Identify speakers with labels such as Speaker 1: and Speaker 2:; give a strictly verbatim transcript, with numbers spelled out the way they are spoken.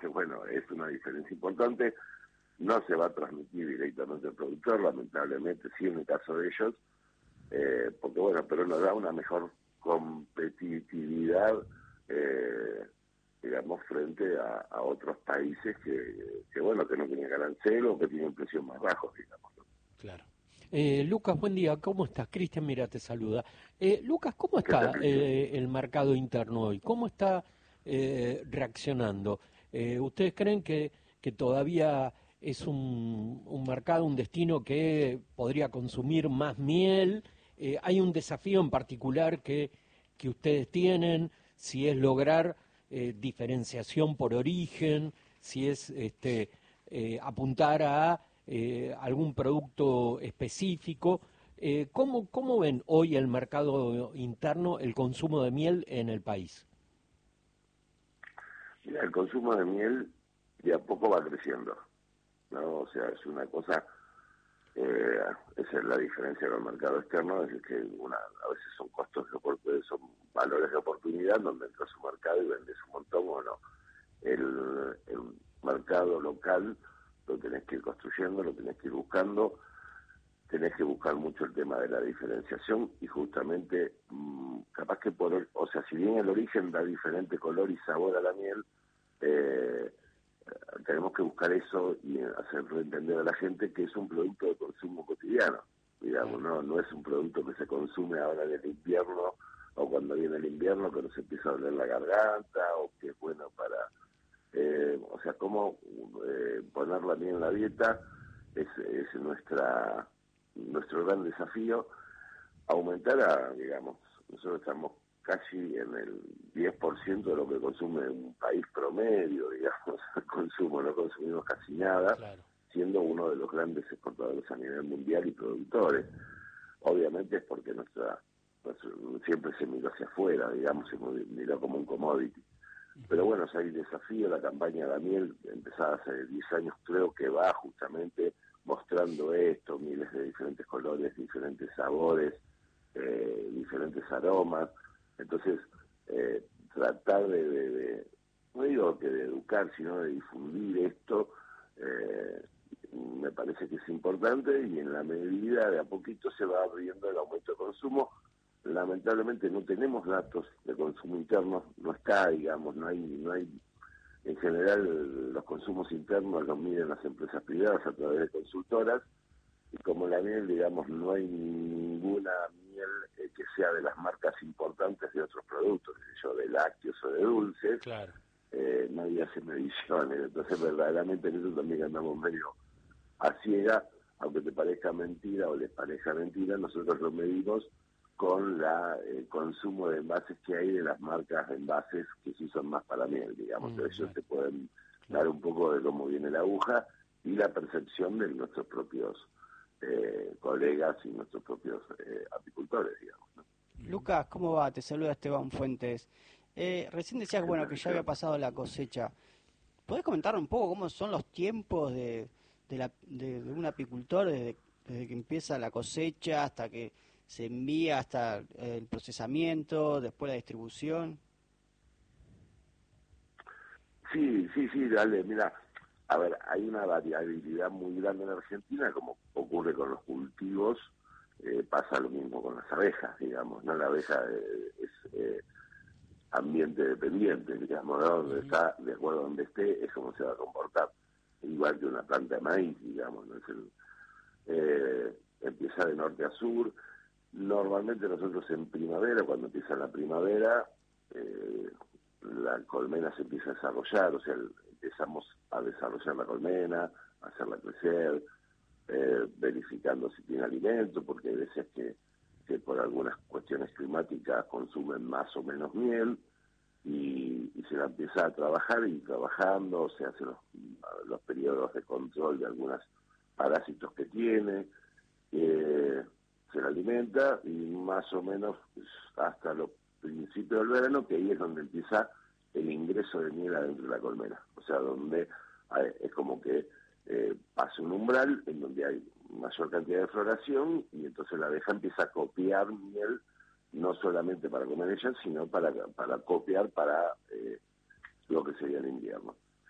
Speaker 1: bueno, es una diferencia importante. No se va a transmitir directamente al productor, lamentablemente, sí en el caso de ellos, eh, porque bueno, pero nos da una mejor competitividad, eh, digamos, frente a, a otros países que, que, bueno, que no tienen arancel o que tienen precios más bajos, digamos, ¿no?
Speaker 2: Claro. Eh, Lucas, buen día, ¿cómo estás? Cristian, mira, te saluda. Eh, Lucas, ¿cómo
Speaker 1: ¿Qué tal,
Speaker 2: está
Speaker 1: Cristian?
Speaker 2: eh, el mercado interno hoy? ¿Cómo está eh, reaccionando? Eh, ¿Ustedes creen que, que todavía es un, un mercado, un destino que podría consumir más miel? Eh, ¿hay un desafío en particular que, que ustedes tienen? Si es lograr eh, diferenciación por origen, si es este, eh, apuntar a eh, algún producto específico. Eh, ¿cómo, ¿Cómo ven hoy el mercado interno, el consumo de miel en el país?
Speaker 1: Mira, el consumo de miel de a poco va creciendo, ¿no? O sea, es una cosa, eh, esa es la diferencia con el mercado externo, es que una, a veces son costos de oportunidad, son valores de oportunidad donde entras a un mercado y vendes un montón o no. El, el mercado local lo tenés que ir construyendo, lo tenés que ir buscando, tenés que buscar mucho el tema de la diferenciación y justamente, mmm, capaz que por, o sea, si bien el origen da diferente color y sabor a la miel, eh, tenemos que buscar eso y hacerlo entender a la gente que es un producto de consumo cotidiano, digamos, no no es un producto que se consume ahora en el invierno o cuando viene el invierno que nos empieza a doler la garganta o que es bueno para, eh, o sea, cómo eh, ponerla bien en la dieta es, es nuestra nuestro gran desafío, aumentar a, digamos, nosotros estamos casi en el diez por ciento de lo que consume un país promedio, digamos, el consumo, no consumimos casi nada,
Speaker 2: Claro.
Speaker 1: siendo uno de los grandes exportadores a nivel mundial y productores. Obviamente es porque nuestra, nuestro, siempre se miró hacia afuera, digamos, se miró como un commodity. Pero bueno, o sea, hay desafío, la campaña de la miel, empezada hace diez años, creo que va justamente mostrando esto, miles de diferentes colores, diferentes sabores, eh, diferentes aromas. Entonces, eh, tratar de, de, de, no digo que de educar, sino de difundir esto, eh, me parece que es importante y en la medida de a poquito se va abriendo el aumento de consumo. Lamentablemente no tenemos datos de consumo interno, no está, digamos, no hay, no hay, en general los consumos internos los miden las empresas privadas a través de consultoras, y como la miel, digamos, no hay ninguna miel eh, que sea de las marcas importantes de otros productos, qué sé yo, de lácteos o de dulces,
Speaker 2: Claro.
Speaker 1: eh, nadie hace mediciones, entonces verdaderamente en eso también andamos medio a ciega, aunque te parezca mentira o les parezca mentira, nosotros lo medimos con la el consumo de envases que hay de las marcas de envases que se usan más para miel, digamos.
Speaker 2: Mm,
Speaker 1: Entonces ellos
Speaker 2: claro,
Speaker 1: te pueden dar
Speaker 2: claro.
Speaker 1: un poco de cómo viene la aguja y la percepción de nuestros propios eh, colegas y nuestros propios eh, apicultores, digamos, ¿no?
Speaker 3: Lucas, ¿cómo va? Te saluda Esteban Fuentes. Eh, recién decías,
Speaker 1: ¿Qué
Speaker 3: bueno,
Speaker 1: tal,
Speaker 3: que ya había
Speaker 1: Esteban?
Speaker 3: pasado la cosecha. ¿Podés comentar un poco cómo son los tiempos de, de, la, de, de un apicultor desde, desde que empieza la cosecha hasta que se envía, hasta el procesamiento, después la distribución?
Speaker 1: Sí, sí, sí, dale, mira, a ver, hay una variabilidad muy grande en Argentina, como ocurre con los cultivos, eh, pasa lo mismo con las abejas, digamos, ¿no? La abeja eh, es eh, ambiente dependiente, digamos, ¿no? Donde
Speaker 2: Ujú.
Speaker 1: está, de acuerdo a donde esté, es como se va a comportar, igual que una planta de maíz, digamos, ¿no? Es el, eh, empieza de norte a sur. Normalmente nosotros en primavera, cuando empieza la primavera, eh, la colmena se empieza a desarrollar, o sea, empezamos a desarrollar la colmena, a hacerla crecer, eh, verificando si tiene alimento, porque hay veces que, que por algunas cuestiones climáticas consumen más o menos miel, y, y se la empieza a trabajar y trabajando, se hacen los, los periodos de control de algunos parásitos que tiene, eh, se la alimenta y más o menos hasta los principios del verano, que ahí es donde empieza el ingreso de miel adentro de la colmena, o sea, donde hay, es como que eh, pasa un umbral en donde hay mayor cantidad de floración y entonces la abeja empieza a copiar miel, no solamente para comer ella, sino para, para copiar para eh, lo que sería el invierno.